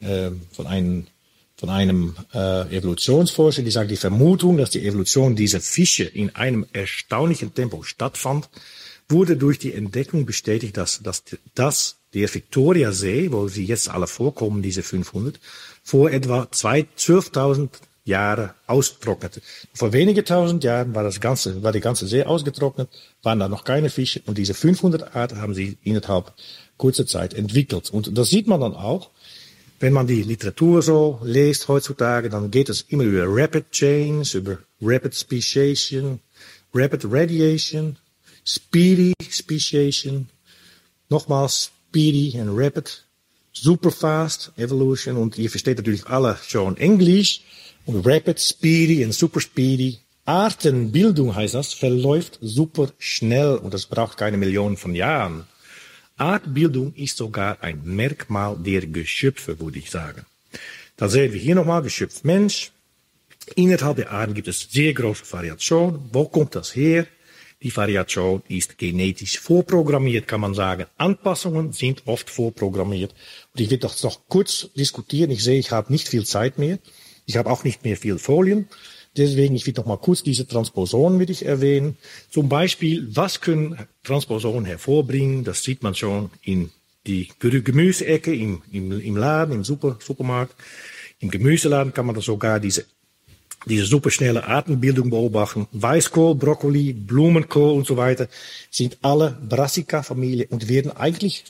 Evolutionsforscher, die sagt, die Vermutung, dass die Evolution dieser Fische in einem erstaunlichen Tempo stattfand, wurde durch die Entdeckung bestätigt, dass der Victoriasee, wo sie jetzt alle vorkommen, diese 500, vor etwa 12.000 Jahre austrocknete. Vor wenige tausend Jahren war die ganze See ausgetrocknet, waren da noch keine Fische, und diese 500 Arten haben sie innerhalb kurzer Zeit entwickelt. Und das sieht man dann auch, wenn man die Literatur so liest heutzutage, dann geht es immer über Rapid Change, über Rapid Speciation, Rapid Radiation, Speedy Speciation, nochmals Speedy and Rapid, Superfast Evolution, und ihr versteht natürlich alle schon Englisch, und Rapid, Speedy und Super Speedy. Artenbildung heißt das, verläuft super schnell, und das braucht keine Millionen von Jahren. Artbildung ist sogar ein Merkmal der Geschöpfe, würde ich sagen. Da sehen wir hier nochmal Geschöpf Mensch. Innerhalb der Arten gibt es sehr große Variation. Wo kommt das her? Die Variation ist genetisch vorprogrammiert, kann man sagen. Anpassungen sind oft vorprogrammiert. Und ich will das noch kurz diskutieren. Ich sehe, ich habe nicht viel Zeit mehr. Ich habe auch nicht mehr viel Folien. Deswegen, ich will noch mal kurz diese Transposonen will ich erwähnen. Zum Beispiel, was können Transposonen hervorbringen? Das sieht man schon in die Gemüseecke im Laden, im Supermarkt. Im Gemüseladen kann man da sogar diese superschnelle Artenbildung beobachten. Weißkohl, Brokkoli, Blumenkohl und so weiter sind alle Brassica-Familie und werden eigentlich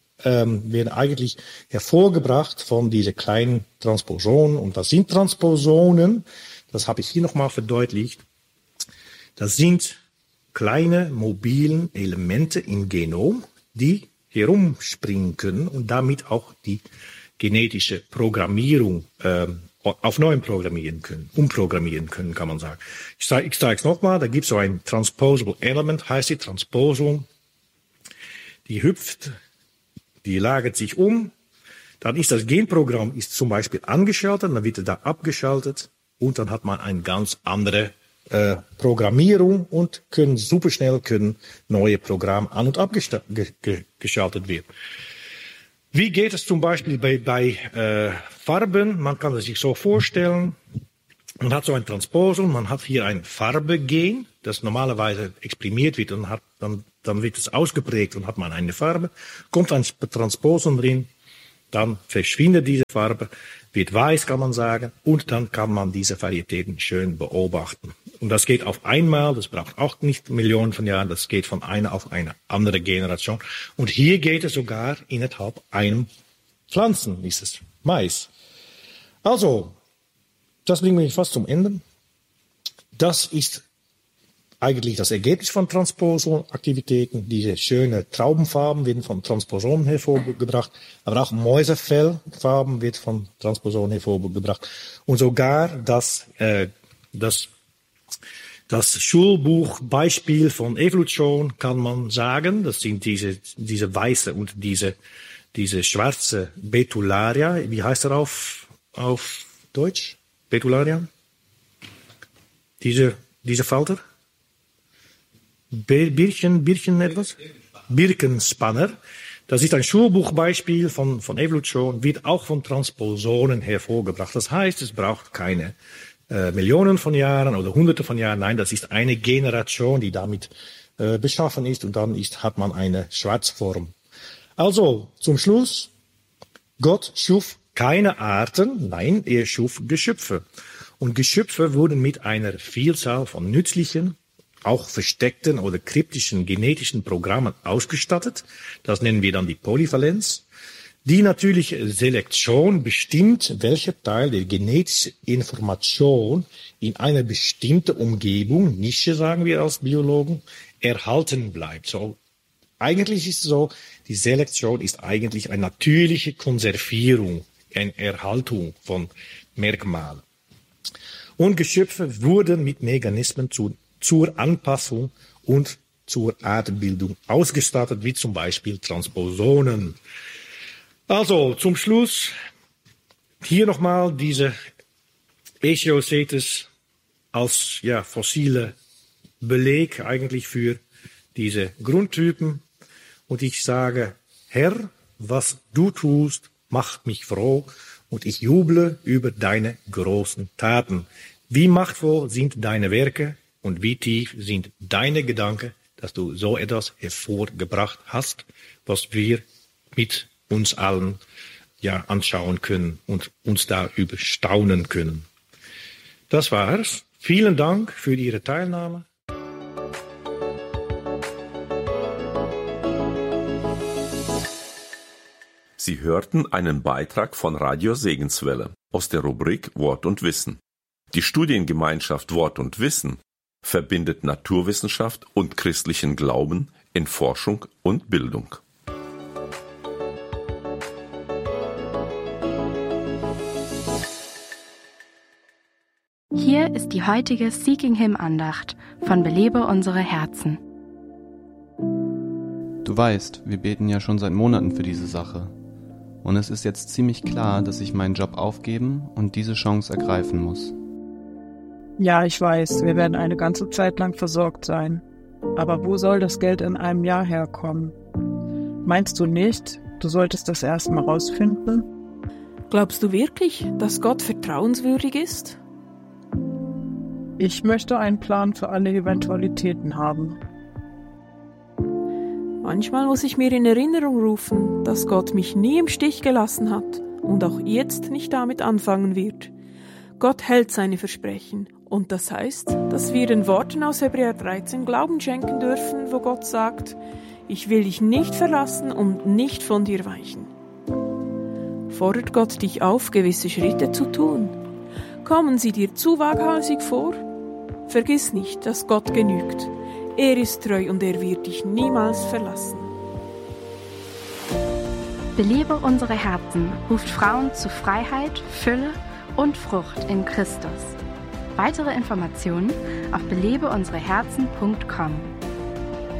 hervorgebracht von diese kleinen Transposonen. Und was sind Transposonen? Das habe ich hier nochmal verdeutlicht. Das sind kleine mobilen Elemente im Genom, die herumspringen können und damit auch die genetische Programmierung auf neu umprogrammieren können, kann man sagen. Ich zeige es nochmal. Da gibt es so ein Transposable Element, heißt die Transposon. Die hüpft, die lagert sich um, Dann ist das Genprogramm zum Beispiel angeschaltet, dann wird es da abgeschaltet und dann hat man eine ganz andere Programmierung und superschnell können neue Programme an- und abgeschaltet werden. Wie geht es zum Beispiel bei Farben? Man kann es sich so vorstellen, man hat so ein Transposon, man hat hier ein Farbegen, das normalerweise exprimiert wird und dann wird es ausgeprägt und hat man eine Farbe, kommt ein Transposon drin, dann verschwindet diese Farbe, wird weiß, kann man sagen, und dann kann man diese Varietäten schön beobachten. Und das geht auf einmal, das braucht auch nicht Millionen von Jahren, das geht von einer auf eine andere Generation. Und hier geht es sogar innerhalb einem Pflanzen, ist es Mais. Also, das bringt mich fast zum Ende. Das ist eigentlich das Ergebnis von Transposonaktivitäten. Diese schönen Traubenfarben werden von Transposonen hervorgebracht, aber auch Mäusefellfarben wird von Transposonen hervorgebracht. Und sogar das Schulbuchbeispiel von Evolution kann man sagen, das sind diese weiße und diese schwarze Betularia. Wie heißt er auf Deutsch? Betularia? Diese Falter? Birchen etwas? Birkenspanner. Das ist ein Schulbuchbeispiel von Evolution, wird auch von Transposonen hervorgebracht. Das heißt, es braucht keine Millionen von Jahren oder Hunderte von Jahren. Nein, das ist eine Generation, die damit beschaffen ist und dann hat man eine Schwarzform. Also, zum Schluss, Gott schuf keine Arten, nein, er schuf Geschöpfe. Und Geschöpfe wurden mit einer Vielzahl von nützlichen, auch versteckten oder kryptischen genetischen Programmen ausgestattet. Das nennen wir dann die Polyvalenz. Die natürliche Selektion bestimmt, welcher Teil der genetischen Information in einer bestimmten Umgebung, Nische sagen wir als Biologen, erhalten bleibt. So, eigentlich ist es so, die Selektion ist eigentlich eine natürliche Konservierung, eine Erhaltung von Merkmalen. Und Geschöpfe wurden mit Mechanismen zur Anpassung und zur Artbildung ausgestattet, wie zum Beispiel Transposonen. Also zum Schluss hier nochmal diese Eschiocetes als fossile Beleg eigentlich für diese Grundtypen. Und ich sage, Herr, was du tust, macht mich froh und ich juble über deine großen Taten. Wie machtvoll sind deine Werke und wie tief sind deine Gedanken, dass du so etwas hervorgebracht hast, was wir mit uns allen anschauen können und uns darüber staunen können. Das war's. Vielen Dank für Ihre Teilnahme. Sie hörten einen Beitrag von Radio Segenswelle aus der Rubrik Wort und Wissen. Die Studiengemeinschaft Wort und Wissen verbindet Naturwissenschaft und christlichen Glauben in Forschung und Bildung. Hier ist die heutige Seeking Him Andacht von Belebe unsere Herzen. Du weißt, wir beten ja schon seit Monaten für diese Sache. Und es ist jetzt ziemlich klar, dass ich meinen Job aufgeben und diese Chance ergreifen muss. Ja, ich weiß, wir werden eine ganze Zeit lang versorgt sein. Aber wo soll das Geld in einem Jahr herkommen? Meinst du nicht, du solltest das erst mal rausfinden? Glaubst du wirklich, dass Gott vertrauenswürdig ist? Ich möchte einen Plan für alle Eventualitäten haben. Manchmal muss ich mir in Erinnerung rufen, dass Gott mich nie im Stich gelassen hat und auch jetzt nicht damit anfangen wird. Gott hält seine Versprechen und das heißt, dass wir den Worten aus Hebräer 13 Glauben schenken dürfen, wo Gott sagt, ich will dich nicht verlassen und nicht von dir weichen. Fordert Gott dich auf, gewisse Schritte zu tun? Kommen sie dir zu waghalsig vor? Vergiss nicht, dass Gott genügt. Er ist treu und er wird dich niemals verlassen. Belebe unsere Herzen ruft Frauen zu Freiheit, Fülle und Frucht in Christus. Weitere Informationen auf belebeunsereherzen.com.